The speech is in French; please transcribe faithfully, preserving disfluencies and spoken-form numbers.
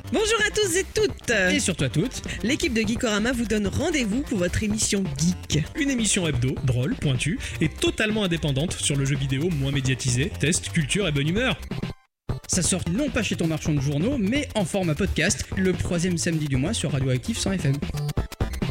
Bonjour à tous et toutes. Et surtout à toutes. L'équipe de Geekorama vous donne rendez-vous pour votre émission Geek. Une émission hebdo, drôle, pointue et totalement indépendante sur le jeu vidéo moins médiatisé, test, culture et bonne humeur. Ça sort non pas chez ton marchand de journaux, mais en format podcast, le troisième samedi du mois sur Radioactive cent F M.